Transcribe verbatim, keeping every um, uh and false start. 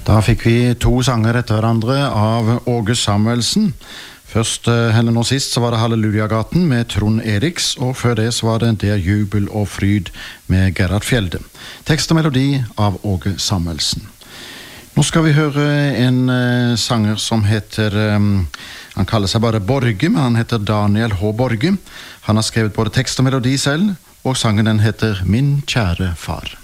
Da fikk vi to sanger etter hverandre av Åge Samuelsen. Først, eller nå sist, så var det Hallelujagaten med Trond Eriks, og før det så var det Det er jubel og fryd med Gerhard Fjelde. Tekst og melodi av Åge Samuelsen. Nå skal vi høre en uh, sanger som heter, um, han kaller seg bare Borge, men han heter Daniel H. Borge. Han har skrevet både tekst og melodi selv, og sangen den heter Min kjære far.